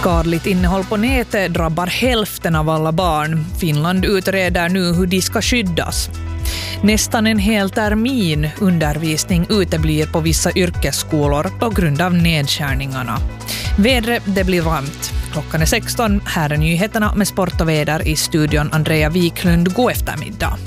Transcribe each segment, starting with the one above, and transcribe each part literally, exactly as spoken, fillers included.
Skadligt innehåll på nätet drabbar hälften av alla barn. Finland utreder nu hur de ska skyddas. Nästan en hel termin undervisning uteblir på vissa yrkesskolor på grund av nedskärningarna. Vädret, det blir varmt. Klockan är sexton. Här är nyheterna med sport och väder i studion. Andrea Wiklund, god eftermiddag.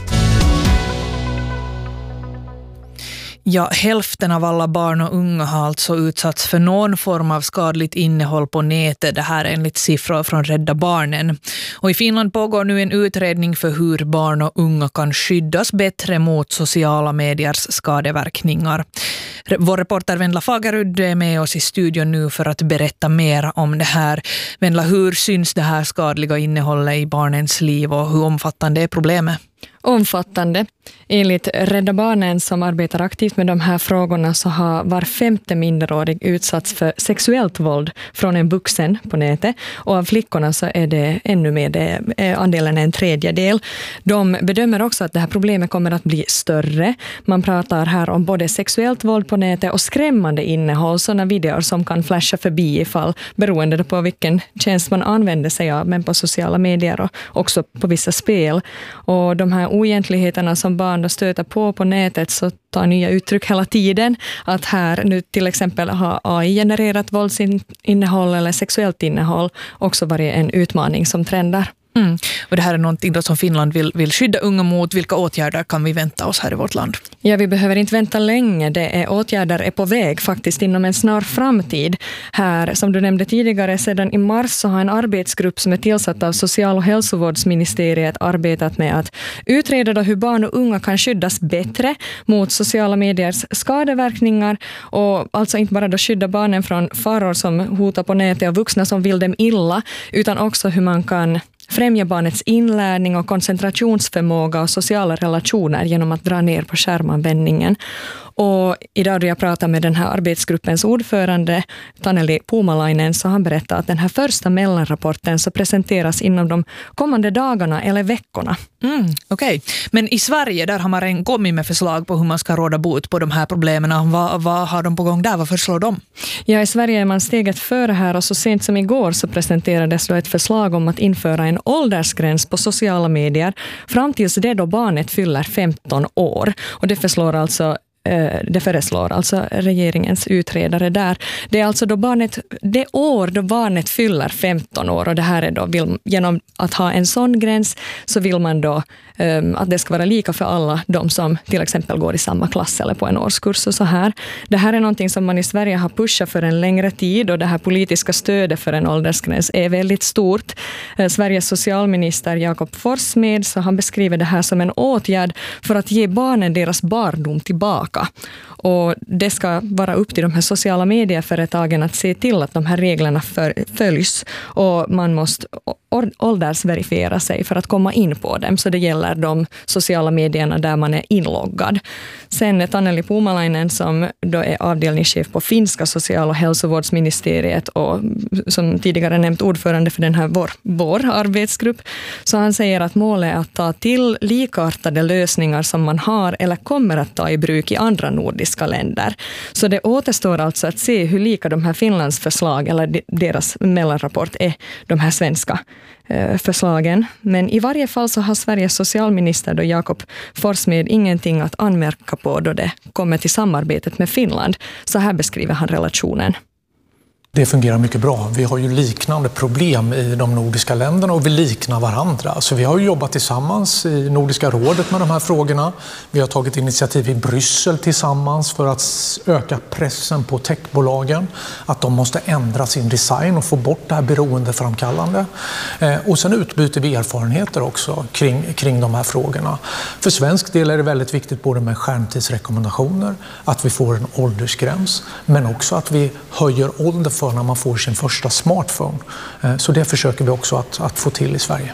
Ja, hälften av alla barn och unga har alltså utsatts för någon form av skadligt innehåll på nätet. Det här är enligt siffror från Rädda Barnen. Och i Finland pågår nu en utredning för hur barn och unga kan skyddas bättre mot sociala mediers skadeverkningar. Vår reporter Vendla Fagerud är med oss i studion nu för att berätta mer om det här. Vendla, hur syns det här skadliga innehållet i barnens liv och hur omfattande är problemet? Omfattande. Enligt Rädda Barnen som arbetar aktivt med de här frågorna så har var femte minderårig utsatts för sexuellt våld från en vuxen på nätet. Och av flickorna så är det ännu mer, det är andelen en tredjedel. De bedömer också att det här problemet kommer att bli större. Man pratar här om både sexuellt våld på nätet och skrämmande innehåll, sådana videor som kan flasha förbi ifall beroende på vilken tjänst man använder sig av, men på sociala medier och också på vissa spel. Och de här oegentligheterna som barn då stöter på på nätet så tar nya uttryck hela tiden. Att här nu till exempel har A I-genererat våldsinnehåll eller sexuellt innehåll också varit en utmaning som trendar. Mm. Och det här är någonting då som Finland vill, vill skydda unga mot. Vilka åtgärder kan vi vänta oss här i vårt land? Ja, vi behöver inte vänta länge. Det är åtgärder är på väg faktiskt inom en snar framtid. Här, som du nämnde tidigare, sedan i mars så har en arbetsgrupp som är tillsatt av Social- och hälsovårdsministeriet arbetat med att utreda då hur barn och unga kan skyddas bättre mot sociala mediers skadeverkningar. Och alltså inte bara då skydda barnen från faror som hotar på nätet och vuxna som vill dem illa, utan också hur man kan främja barnets inlärning och koncentrationsförmåga och sociala relationer genom att dra ner på skärmanvändningen. Och idag då jag pratar med den här arbetsgruppens ordförande Taneli Puumalainen så han berättar att den här första mellanrapporten så presenteras inom de kommande dagarna eller veckorna. Mm, Okej, okay. Men i Sverige där har man redan kommit med förslag på hur man ska råda bot på de här problemen. Vad, vad har de på gång där? Vad föreslår de? Ja, i Sverige är man steget före här och så sent som igår så presenterades då ett förslag om att införa en åldersgräns på sociala medier fram tills det då barnet fyller femton år. Och det förslår alltså Det föreslår alltså regeringens utredare där. Det är alltså då barnet, det år då barnet fyller femton år och det här är då, vill, genom att ha en sån gräns så vill man då um, att det ska vara lika för alla de som till exempel går i samma klass eller på en årskurs och så här. Det här är någonting som man i Sverige har pushat för en längre tid och det här politiska stödet för en åldersgräns är väldigt stort. Uh, Sveriges socialminister Jakob Forssmed så han beskriver det här som en åtgärd för att ge barnen deras barndom tillbaka. Och det ska vara upp till de här sociala medieföretagen att se till att de här reglerna följs och man måste åldersverifiera sig för att komma in på dem. Så det gäller de sociala medierna där man är inloggad. Sen är Taneli Puumalainen som då är avdelningschef på finska social- och hälsovårdsministeriet och som tidigare nämnt ordförande för den här vår, vår arbetsgrupp. Så han säger att målet är att ta till likartade lösningar som man har eller kommer att ta i bruk i andra nordiska länder. Så det återstår alltså att se hur lika de här Finlands förslag eller deras mellanrapport är de här svenska förslagen. Men i varje fall så har Sveriges socialminister då Jakob Forssmed ingenting att anmärka på då det kommer till samarbetet med Finland. Så här beskriver han relationen. Det fungerar mycket bra. Vi har ju liknande problem i de nordiska länderna och vi liknar varandra. Så vi har ju jobbat tillsammans i Nordiska rådet med de här frågorna. Vi har tagit initiativ i Bryssel tillsammans för att öka pressen på techbolagen. Att de måste ändra sin design och få bort det här beroendeframkallande. Och sen utbyter vi erfarenheter också kring, kring de här frågorna. För svensk del är det väldigt viktigt både med skärmtidsrekommendationer, att vi får en åldersgräns, men också att vi höjer ålder för när man får sin första smartphone. Så det försöker vi också att, att få till i Sverige.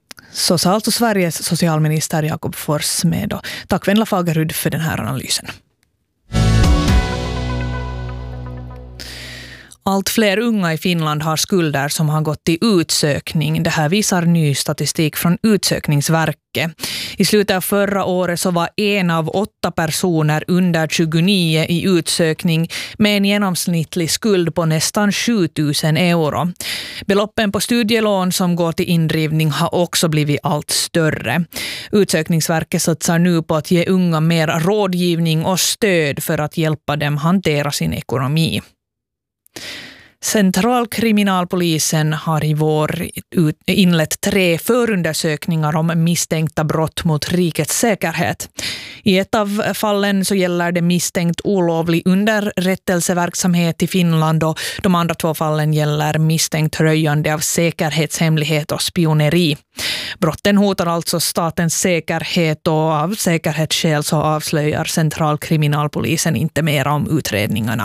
Så sa alltså Sveriges socialminister Jakob Forssmed. Tack Vendla Fagerud för den här analysen. Allt fler unga i Finland har skulder som har gått till utsökning. Det här visar ny statistik från Utsökningsverket. I slutet av förra året så var en av åtta personer under tjugonio i utsökning med en genomsnittlig skuld på nästan sjutusen euro. Beloppen på studielån som går till indrivning har också blivit allt större. Utsökningsverket satsar nu på att ge unga mer rådgivning och stöd för att hjälpa dem hantera sin ekonomi. Centralkriminalpolisen har i vår inlett tre förundersökningar om misstänkta brott mot rikets säkerhet. I ett av fallen så gäller det misstänkt olovlig underrättelseverksamhet i Finland och de andra två fallen gäller misstänkt röjande av säkerhetshemlighet och spioneri. Brotten hotar alltså statens säkerhet och av säkerhetsskäl så avslöjar Centralkriminalpolisen inte mer om utredningarna.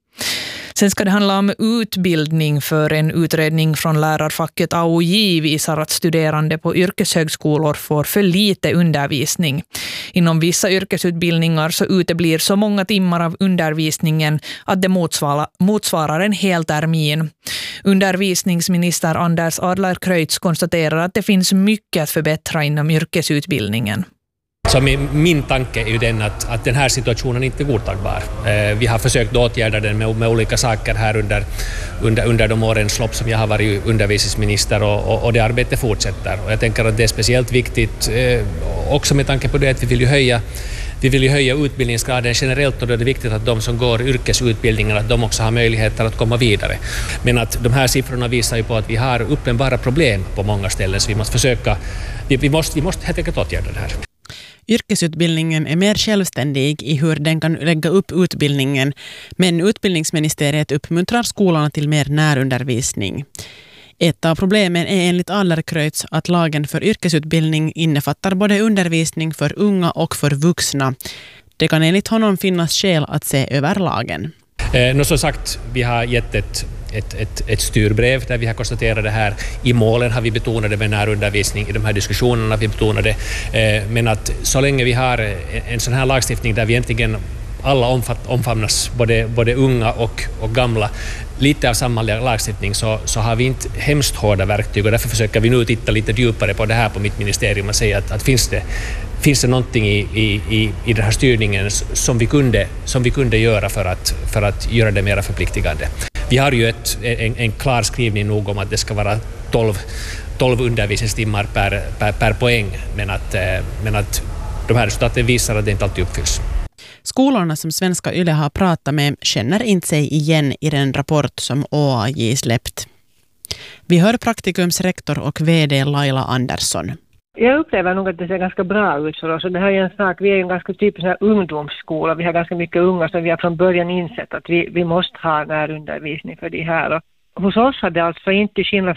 Sen ska det handla om utbildning, för en utredning från lärarfacket A O J visar att studerande på yrkeshögskolor får för lite undervisning. Inom vissa yrkesutbildningar så uteblir så många timmar av undervisningen att det motsvarar, motsvarar en hel termin. Undervisningsminister Anders Adlercreutz konstaterar att det finns mycket att förbättra inom yrkesutbildningen. Så min, min tanke är ju den att, att den här situationen inte är godtagbar. Eh, vi har försökt åtgärda den med, med olika saker här under, under, under de årens lopp som jag har varit undervisningsminister och, och, och det arbetet fortsätter. Och jag tänker att det är speciellt viktigt eh, också med tanke på det att vi vill ju höja Vi vill ju höja utbildningsgraden generellt och då är det viktigt att de som går yrkesutbildningen att de också har möjligheter att komma vidare. Men att de här siffrorna visar ju på att vi har uppenbara problem på många ställen så vi måste försöka, vi, vi, måste, vi måste helt enkelt åtgärda det här. Yrkesutbildningen är mer självständig i hur den kan lägga upp utbildningen, men utbildningsministeriet uppmuntrar skolorna till mer närundervisning. Ett av problemen är enligt Adlercreutz att lagen för yrkesutbildning innefattar både undervisning för unga och för vuxna. Det kan enligt honom finnas skäl att se över lagen. Eh, som sagt, vi har gett ett Ett, ett, ett styrbrev där vi har konstaterat det här. I målen har vi betonat det med närundervisning, i de här diskussionerna har vi betonat det. Eh, men att så länge vi har en sån här lagstiftning där vi egentligen alla omfatt, omfamnas, både, både unga och, och gamla, lite av samma lagstiftning så, så har vi inte hemskt hårda verktyg och därför försöker vi nu titta lite djupare på det här på mitt ministerium och säga att, att finns det Finns det någonting i, i, i, i den här styrningen som vi kunde, som vi kunde göra för att, för att göra det mer förpliktigande? Vi har ju ett, en, en klar skrivning nog om att det ska vara tolv undervisningstimmar per, per, per poäng, men att, men att de här resultaten visar att det inte alltid uppfylls. Skolorna som Svenska Yle har pratat med känner inte sig igen i den rapport som O A J släppt. Vi hör Praktikums rektor och vd Laila Andersson. Jag upplever nog att det ser ganska bra ut för oss. Och det här är en sak, vi är en ganska typisk här ungdomsskola. Vi har ganska mycket unga som vi har från början insett att vi, vi måste ha närundervisning för de här. Och hos oss har det alltså inte skillnad